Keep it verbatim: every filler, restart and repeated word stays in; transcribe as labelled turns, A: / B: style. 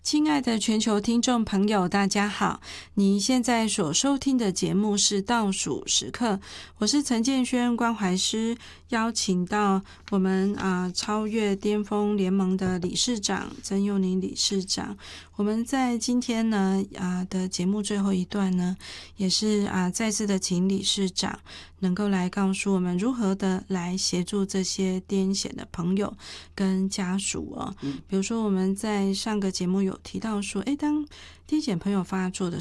A: 亲爱的全球听众朋友，大家好！你现在所收听的节目是倒数时刻，我是陈建轩关怀师，邀请到我们啊、呃、超越巅峰联盟的理事长曾佑宁理事长。我们在今天呢啊、呃、的节目最后一段呢，也是啊、呃、再次的请理事长能够来告诉我们如何的来协助这些癫痫的朋友跟家属哦。嗯、比如说我们在上个节目有提到说，诶，当癫痫朋友发作的